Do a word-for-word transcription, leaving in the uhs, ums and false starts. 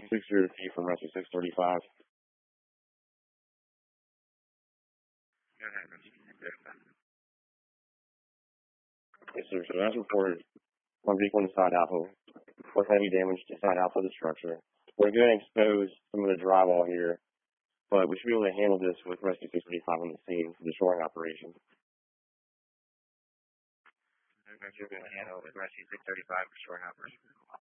six zero T from Rescue six thirty-five. Yes, sir. So as reported, one vehicle inside Alpha with heavy damage inside Alpha of the structure. We're going to expose some of the drywall here, but we should be able to handle this with Rescue six thirty-five on the scene for the shoring operation. You're going to handle with Rescue six thirty-five for shoring operation.